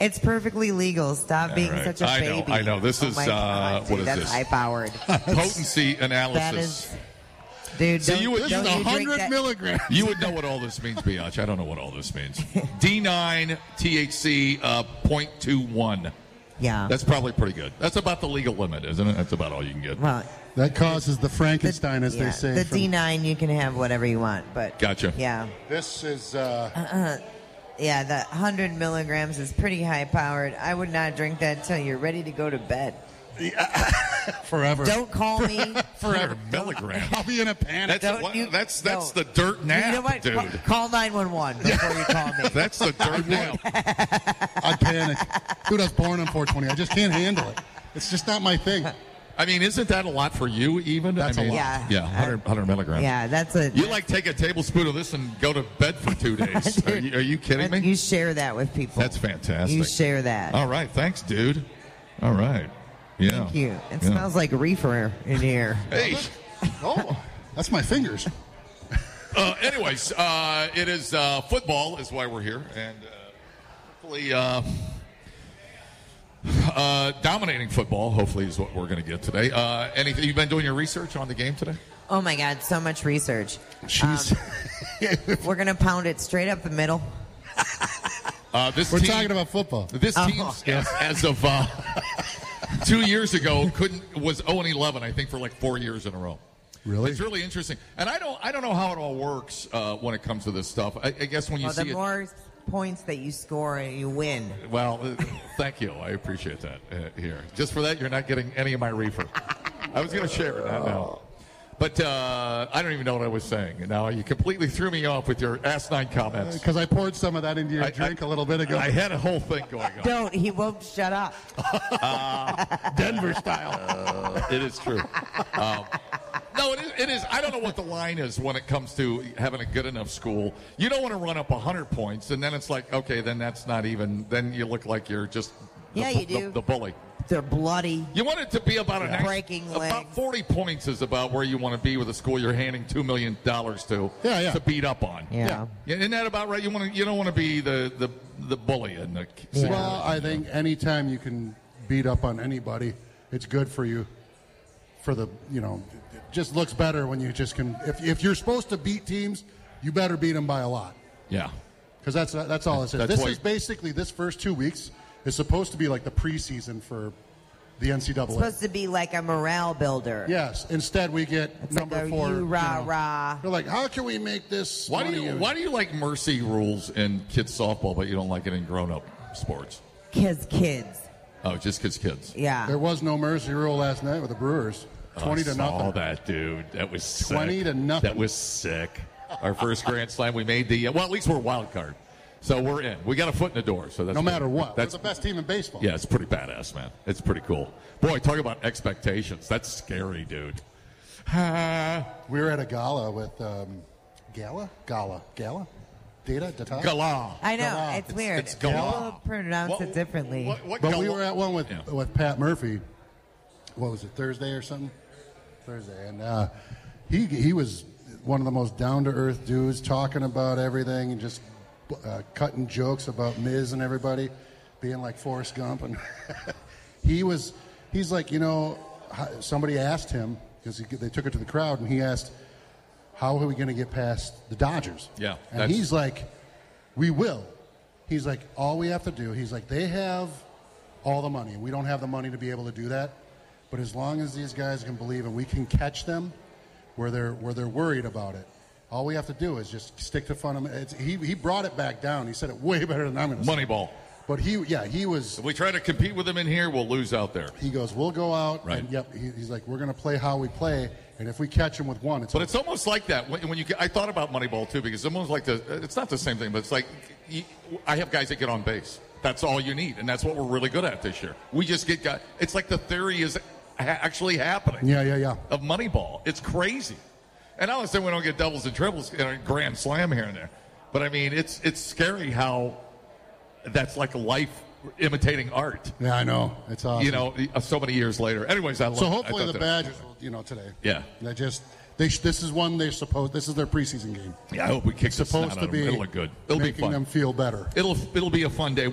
It's perfectly legal. Stop being right. such a baby. I know. This is, my God, what is that's this? high-powered. Potency analysis. That is... Dude, So don't, this is 100 milligrams. You would know what all this means, Biatch. I don't know what all this means. D9 THC 0.21. Yeah. That's probably pretty good. That's about the legal limit, isn't it? That's about all you can get. Well, That causes the Frankenstein, as they say. The D9, you can have whatever you want, but Gotcha. Yeah, This is... yeah, the 100 milligrams is pretty high powered. I would not drink that until you're ready to go to bed. forever. Don't call me. Forever. Milligrams. I'll be in a panic. That's the dirt nap, You know what? dude. Call 911 before you call me. That's the dirt nap. I'd panic. Dude, I was born on 420. I just can't handle it. It's just not my thing. I mean, isn't that a lot for you even? That's I mean, a lot. Yeah, 100 milligrams. Yeah, that's a... You like take a tablespoon of this and go to bed for 2 days. Dude, are you kidding me? You share that with people. That's fantastic. You share that. All right. Thanks, dude. All right. Yeah. Thank you. It Yeah. smells like reefer in here. Hey. Oh, that's my fingers. Anyways, it is football is why we're here. And hopefully dominating football, hopefully, is what we're going to get today. Anything? You've been doing your research on the game today? Oh, my God, so much research. Jeez. We're going to pound it straight up the middle. We're talking about football. This team, as of 2 years ago, was 0-11, I think, for like 4 years in a row. Really? It's really interesting. And I don't know how it all works when it comes to this stuff. I guess when you see the it... more points that you score, you win. Well, thank you. I appreciate that here. Just for that, you're not getting any of my reefer. I was going to share it. No. But I don't even know what I was saying. Now, you completely threw me off with your asinine comments. Because I poured some of that into your drink a little bit ago. I had a whole thing going on. Don't. He won't shut up. Denver style. It is true. No, it is. I don't know what the line is when it comes to having a good enough school. You don't want to run up 100 points, and then it's like, okay, then that's not even. Then you look like you're just you do. The bully. They're bloody. You want it to be about breaking legs. About 40 points is about where you want to be with a school you're handing $2 million to beat up on. Yeah. Isn't that about right? You don't want to be the bully in the situation. Well, I think anytime you can beat up on anybody, it's good for you. For the, it just looks better when you just can. If you're supposed to beat teams, you better beat them by a lot. Yeah. Because that's all it says. This is basically, this first 2 weeks is supposed to be like the preseason for the NCAA. It's supposed to be like a morale builder. Yes. Instead, we get it's number like 4. Rah. They're like, how can we make this? Why do you like mercy rules in kids softball, but you don't like it in grown-up sports? Kids. Oh, just kids. Yeah. There was no mercy rule last night with the Brewers. 20 to nothing. I saw that, dude. That was sick. 20 to nothing. That was sick. Our first Grand Slam, we made at least we're a wild card. So we're in. We got a foot in the door. So that's no matter what. That's the best team in baseball. Yeah, it's pretty badass, man. It's pretty cool. Boy, talk about expectations. That's scary, dude. We were at a gala with Gala? Data? Gala. I know. It's weird. It's Gala. People pronounce it differently. But we were at one with Pat Murphy. What was it, Thursday or something? Thursday. And he was one of the most down-to-earth dudes, talking about everything and just cutting jokes about Miz and everybody, being like Forrest Gump. And he's like, somebody asked him, because they took it to the crowd, and he asked, how are we going to get past the Dodgers? Yeah. And he's like, we will. He's like, all we have to do, he's like, they have all the money. We don't have the money to be able to do that. But as long as these guys can believe and we can catch them where they're worried about it, all we have to do is just stick to fundamentals. He brought it back down. He said it way better than I'm going to say. Moneyball. But he was. If we try to compete with them in here, we'll lose out there. He goes, we'll go out. Right. And he's like, we're going to play how we play. And if we catch them with one, it's. But it's almost like that when you. I thought about Moneyball too, because it's almost like it's not the same thing, but it's like I have guys that get on base. That's all you need, and that's what we're really good at this year. We just get guys. It's like the theory is actually happening. Yeah. Of Moneyball, it's crazy. And I understand we don't get doubles and triples in a grand slam here and there, but I mean it's scary how that's like life imitating art. Yeah, I know. It's awesome. So many years later. Anyways, I love it. So hopefully the Badgers will, today. Yeah. This is one this is their preseason game. Yeah, I hope we kick the snot out of them. It'll look good. It'll be fun. Making them feel better. It'll be a fun day.